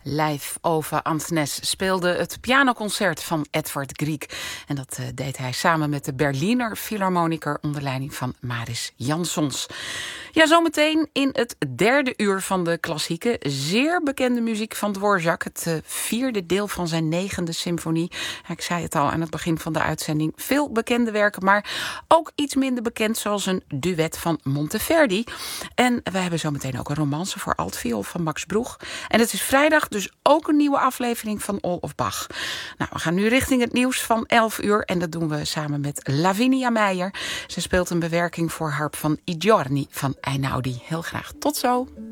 Live over Antnes speelde het pianoconcert van Edvard Grieg. En dat deed hij samen met de Berliner Philharmoniker onder leiding van Maris Jansons. Ja, zometeen in het derde uur van de klassieke, zeer bekende muziek van Dvorak. Het vierde deel van zijn 9e symfonie. Ik zei het al aan het begin van de uitzending. Veel bekende werken, maar ook iets minder bekend, zoals een duet van Monteverdi. En we hebben zometeen ook een romance voor altviool van Max Broeg. En het is vrijdag, dus ook een nieuwe aflevering van All of Bach. Nou, we gaan nu richting het nieuws van 11 uur. En dat doen we samen met Lavinia Meijer. Ze speelt een bewerking voor harp van I Giorni van Einaudi. Heel graag. Tot zo.